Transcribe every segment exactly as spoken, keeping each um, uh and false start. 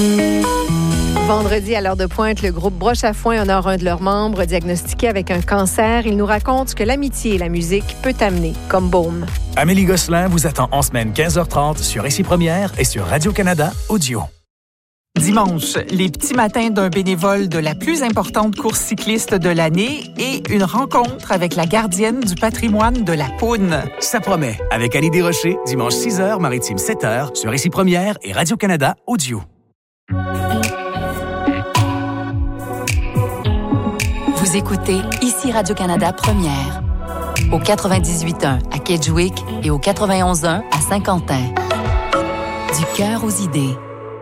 Vendredi, à l'heure de pointe, le groupe Broche à Foin honore un de leurs membres diagnostiqué avec un cancer. Il nous raconte ce que l'amitié et la musique peut amener comme baume. Amélie Gosselin vous attend en semaine quinze heures trente sur Ici Première et sur Radio-Canada Audio. Dimanche, les petits matins d'un bénévole de la plus importante course cycliste de l'année et une rencontre avec la gardienne du patrimoine de la Poune. Ça promet, avec Annie Desrochers, dimanche six heures, Maritime sept heures, sur Ici Première et Radio-Canada Audio. Vous écoutez Ici Radio-Canada Première, au quatre-vingt-dix-huit point un à Kedgewick et au quatre-vingt-onze point un à Saint-Quentin. Du cœur aux idées.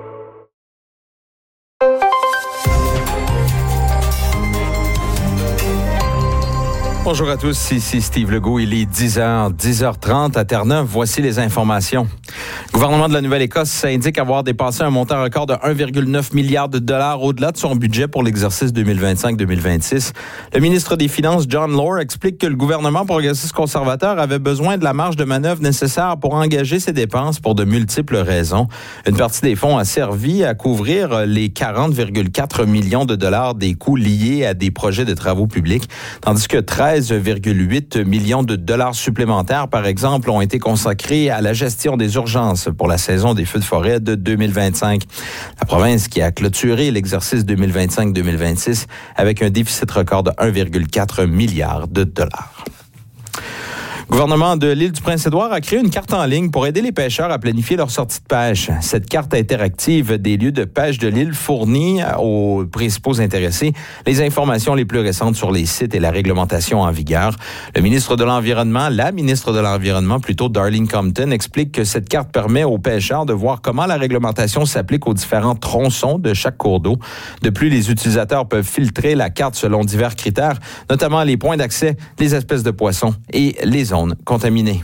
Bonjour à tous, ici Steve Legault. Il est dix heures, dix heures trente à Terre-Neuve. Voici les informations. Le gouvernement de la Nouvelle-Écosse indique avoir dépassé un montant record de un virgule neuf milliard de dollars au-delà de son budget pour l'exercice deux mille vingt-cinq deux mille vingt-six. Le ministre des Finances, John Lohr, explique que le gouvernement progressiste conservateur avait besoin de la marge de manœuvre nécessaire pour engager ses dépenses pour de multiples raisons. Une partie des fonds a servi à couvrir les quarante virgule quatre millions de dollars des coûts liés à des projets de travaux publics, tandis que treize virgule huit millions de dollars supplémentaires, par exemple, ont été consacrés à la gestion des urgences pour la saison des feux de forêt de deux mille vingt-cinq. La province qui a clôturé l'exercice deux mille vingt-cinq deux mille vingt-six avec un déficit record de un virgule quatre milliard de dollars. Le gouvernement de l'île du Prince-Édouard a créé une carte en ligne pour aider les pêcheurs à planifier leur sortie de pêche. Cette carte interactive des lieux de pêche de l'île fournit aux principaux intéressés les informations les plus récentes sur les sites et la réglementation en vigueur. Le ministre de l'Environnement, la ministre de l'Environnement, plutôt Darlene Compton, explique que cette carte permet aux pêcheurs de voir comment la réglementation s'applique aux différents tronçons de chaque cours d'eau. De plus, les utilisateurs peuvent filtrer la carte selon divers critères, notamment les points d'accès, les espèces de poissons et les zones contaminées.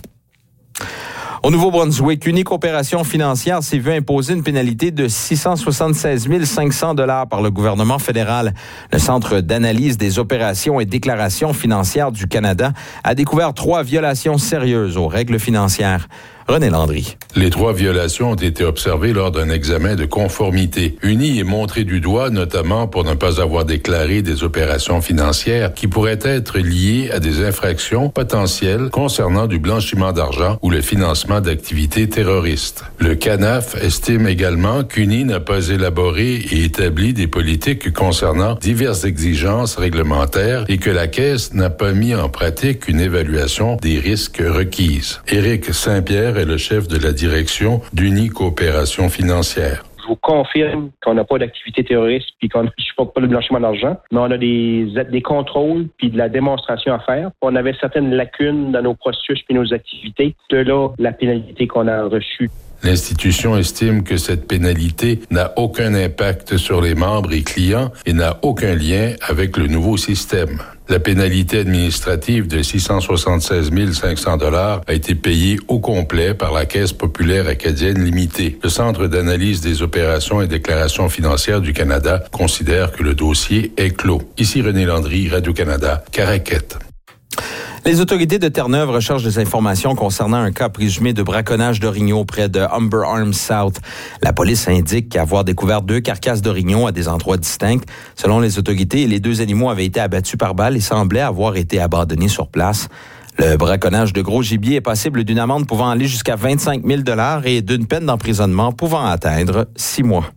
Au Nouveau-Brunswick, une coopération financière s'est vue imposer une pénalité de six cent soixante-seize mille cinq cents dollars par le gouvernement fédéral. Le Centre d'analyse des opérations et déclarations financières du Canada a découvert trois violations sérieuses aux règles financières. René Landry. Les trois violations ont été observées lors d'un examen de conformité. Uni est montré du doigt, notamment pour ne pas avoir déclaré des opérations financières qui pourraient être liées à des infractions potentielles concernant du blanchiment d'argent ou le financement d'activités terroristes. Le CANAF estime également qu'Uni n'a pas élaboré et établi des politiques concernant diverses exigences réglementaires et que la Caisse n'a pas mis en pratique une évaluation des risques requises. Éric Saint-Pierre est le chef de la direction d'Uni Coopération financière. Je vous confirme qu'on n'a pas d'activité terroriste puis qu'on ne supporte pas le blanchiment d'argent, mais on a des, des contrôles puis de la démonstration à faire. On avait certaines lacunes dans nos processus puis nos activités. De là, la pénalité qu'on a reçue. L'institution estime que cette pénalité n'a aucun impact sur les membres et clients et n'a aucun lien avec le nouveau système. La pénalité administrative de six cent soixante-seize mille cinq cents dollars a été payée au complet par la Caisse populaire acadienne limitée. Le Centre d'analyse des opérations et déclarations financières du Canada considère que le dossier est clos. Ici René Landry, Radio-Canada, Caraquette. Les autorités de Terre-Neuve recherchent des informations concernant un cas présumé de braconnage d'orignaux près de Humber Arms South. La police indique avoir découvert deux carcasses d'orignaux à des endroits distincts. Selon les autorités, les deux animaux avaient été abattus par balle et semblaient avoir été abandonnés sur place. Le braconnage de gros gibier est passible d'une amende pouvant aller jusqu'à vingt-cinq mille dollars et d'une peine d'emprisonnement pouvant atteindre six mois.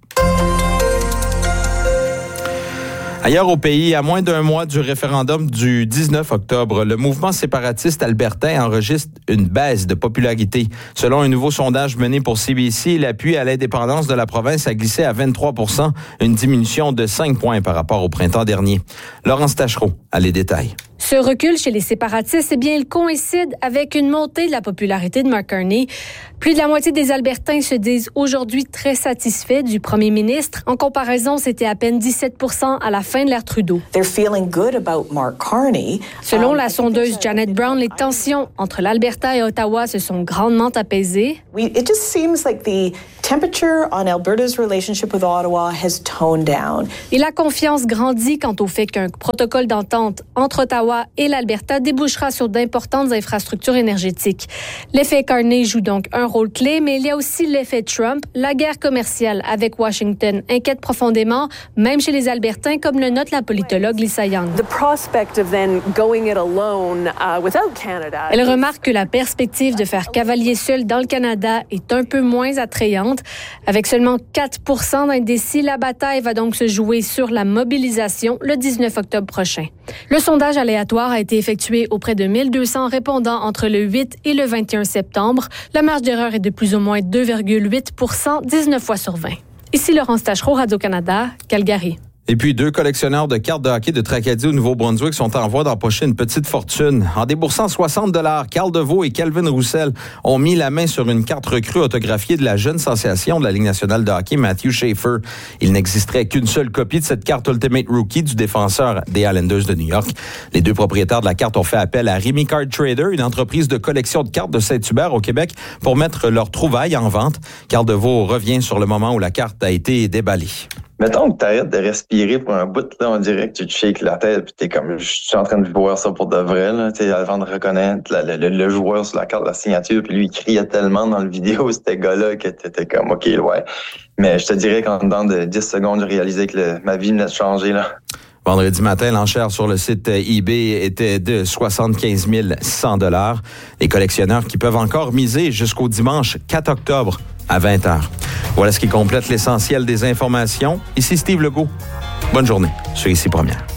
Ailleurs au pays, à moins d'un mois du référendum du dix-neuf octobre, le mouvement séparatiste albertain enregistre une baisse de popularité. Selon un nouveau sondage mené pour C B C, l'appui à l'indépendance de la province a glissé à vingt-trois pour cent, une diminution de cinq points par rapport au printemps dernier. Laurence Tachereau a les détails. Ce recul chez les séparatistes, eh bien, il coïncide avec une montée de la popularité de Mark Carney. Plus de la moitié des Albertains se disent aujourd'hui très satisfaits du premier ministre. En comparaison, c'était à peine dix-sept pour cent à la fin de l'ère Trudeau. They're feeling good about Mark Carney. Selon la sondeuse Janet Brown, les tensions entre l'Alberta et Ottawa se sont grandement apaisées. We, it just seems like the temperature on Alberta's relationship with Ottawa has toned down. Et la confiance grandit quant au fait qu'un protocole d'entente entre Ottawa et l'Alberta débouchera sur d'importantes infrastructures énergétiques. L'effet Carney joue donc un rôle clé, mais il y a aussi l'effet Trump. La guerre commerciale avec Washington inquiète profondément, même chez les Albertains, comme le note la politologue Lisa Young. The prospect of then going it alone uh, without Canada. Elle remarque que la perspective de faire cavalier seul dans le Canada est un peu moins attrayante. Avec seulement quatre pour cent d'indécis, la bataille va donc se jouer sur la mobilisation le dix-neuf octobre prochain. Le sondage aléatoire a été effectué auprès de mille deux cents répondants entre le huit et le vingt et un septembre. La marge d'erreur est de plus ou moins deux virgule huit pour cent, dix-neuf fois sur vingt. Ici Laurence Tachereau, Radio-Canada, Calgary. Et puis, deux collectionneurs de cartes de hockey de Tracadie au Nouveau-Brunswick sont en voie d'empocher une petite fortune. En déboursant soixante dollars, Carl Deveau et Calvin Roussel ont mis la main sur une carte recrue autographiée de la jeune sensation de la Ligue nationale de hockey, Matthew Schaefer. Il n'existerait qu'une seule copie de cette carte Ultimate Rookie du défenseur des Islanders de New York. Les deux propriétaires de la carte ont fait appel à Remy Card Trader, une entreprise de collection de cartes de Saint-Hubert au Québec, pour mettre leurs trouvailles en vente. Carl Deveau revient sur le moment où la carte a été déballée. Mettons que t'arrêtes de respirer pour un bout, là, on dirait que tu te shakes la tête, puis t'es comme, je suis en train de voir ça pour de vrai, là, tu sais, avant de reconnaître la, le, le joueur sur la carte de la signature, puis lui, il criait tellement dans le vidéo, ce gars-là, que t'étais comme, OK, ouais. Mais je te dirais qu'en dedans de dix secondes, j'ai réalisé que le, ma vie venait de changer, là. Vendredi matin, l'enchère sur le site eBay était de soixante-quinze mille cent dollars. Les collectionneurs qui peuvent encore miser jusqu'au dimanche quatre octobre à vingt heures. Voilà ce qui complète l'essentiel des informations. Ici Steve Legault. Bonne journée sur Ici Première.